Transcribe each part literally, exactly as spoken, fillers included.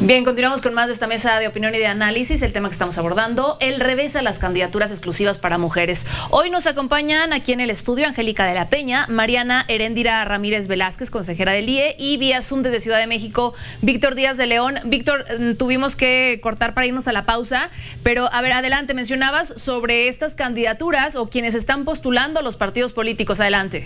Bien, continuamos con más de esta mesa de opinión y de análisis. El tema que estamos abordando, el revés a las candidaturas exclusivas para mujeres. Hoy nos acompañan aquí en el estudio Angélica de la Peña, Mariana Heréndira Ramírez Velázquez, consejera del I E, y vía Zoom desde Ciudad de México, Víctor Díaz de León. Víctor, tuvimos que cortar para irnos a la pausa, pero a ver, adelante, mencionabas sobre estas candidaturas o quienes están postulando los partidos políticos. Adelante.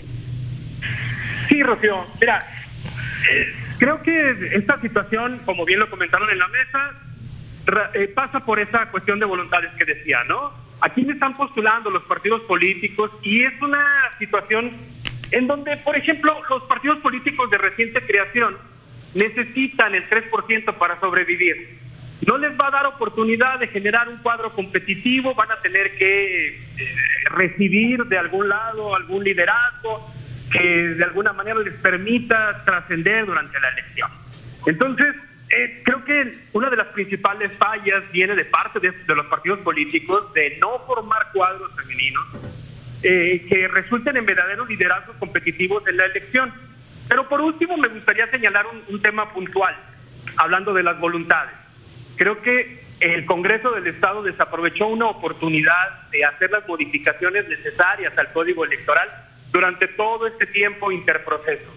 Sí, Rocío, mira, eh, creo que esta situación, como bien lo comentaron en la mesa, eh, pasa por esa cuestión de voluntades que decía, ¿no? ¿A quién están postulando los partidos políticos? Y es una situación en donde, por ejemplo, los partidos políticos de reciente creación necesitan el tres por ciento para sobrevivir. No les va a dar oportunidad de generar un cuadro competitivo, van a tener que eh, recibir de algún lado algún liderazgo que de alguna manera les permita trascender durante la elección. Entonces, eh, creo que una de las principales fallas viene de parte de, de los partidos políticos de no formar cuadros femeninos eh, que resulten en verdaderos liderazgos competitivos en la elección. Pero por último, me gustaría señalar un, un tema puntual, hablando de las voluntades. Creo que el Congreso del Estado desaprovechó una oportunidad de hacer las modificaciones necesarias al Código Electoral durante todo este tiempo interproceso,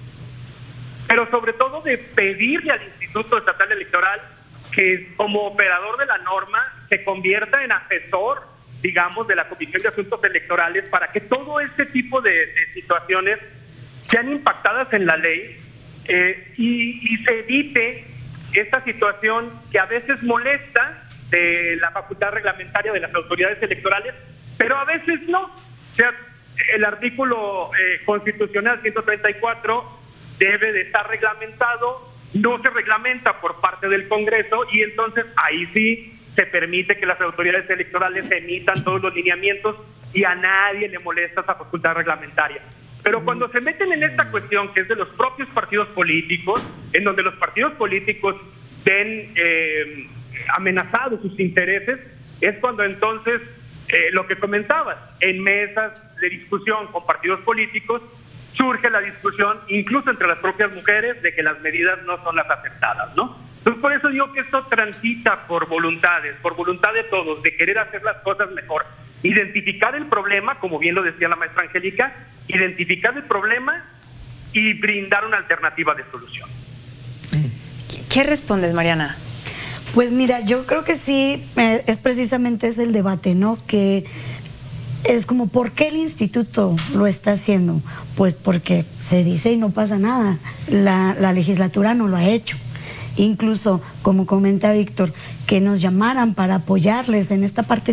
pero sobre todo de pedirle al Instituto Estatal Electoral que como operador de la norma se convierta en asesor, digamos, de la Comisión de Asuntos Electorales para que todo este tipo de, de situaciones sean impactadas en la ley eh, y, y se evite esta situación que a veces molesta de la facultad reglamentaria de las autoridades electorales, pero a veces no. O sea, el artículo eh, constitucional ciento treinta y cuatro debe de estar reglamentado, no se reglamenta por parte del Congreso y entonces ahí sí se permite que las autoridades electorales emitan todos los lineamientos y a nadie le molesta esa facultad reglamentaria. Pero cuando se meten en esta cuestión que es de los propios partidos políticos, en donde los partidos políticos ven eh, amenazados sus intereses, es cuando entonces eh, lo que comentabas, en mesas de discusión con partidos políticos, surge la discusión, incluso entre las propias mujeres, de que las medidas no son las aceptadas, ¿no? Entonces, por eso digo que esto transita por voluntades, por voluntad de todos, de querer hacer las cosas mejor. Identificar el problema, como bien lo decía la maestra Angélica, identificar el problema y brindar una alternativa de solución. ¿Qué respondes, Mariana? Pues mira, yo creo que sí, eh, es precisamente ese el debate, ¿no? Que es como, ¿por qué el instituto lo está haciendo? Pues porque se dice y no pasa nada. La, la legislatura no lo ha hecho. Incluso, como comenta Víctor, que nos llamaran para apoyarles en esta parte